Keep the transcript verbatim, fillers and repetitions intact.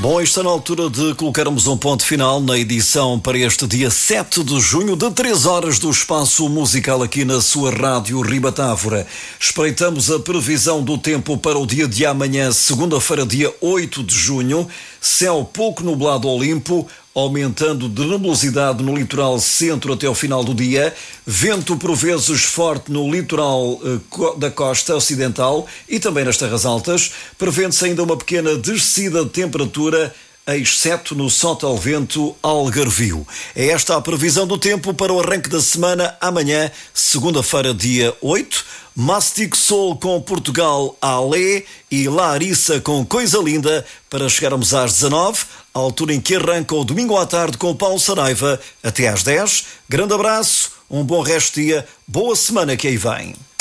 Bom, está na altura de colocarmos um ponto final na edição para este dia sete de junho, de três horas do Espaço Musical aqui na sua rádio Ribatávora. Espreitamos a previsão do tempo para o dia de amanhã, segunda-feira, dia oito de junho. Céu pouco nublado ou limpo, aumentando de nebulosidade no litoral centro até ao final do dia, vento por vezes forte no litoral eh, da costa ocidental e também nas terras altas, prevendo-se ainda uma pequena descida de temperatura, exceto no Sotavento Algarvio. É esta a previsão do tempo para o arranque da semana amanhã, segunda-feira, dia oito. Mastic Soul com Portugal Alé e Larissa com Coisa Linda para chegarmos às dezanove, à altura em que arranca o domingo à tarde com o Paulo Saraiva até às dez. Grande abraço, um bom resto de dia, boa semana que aí vem.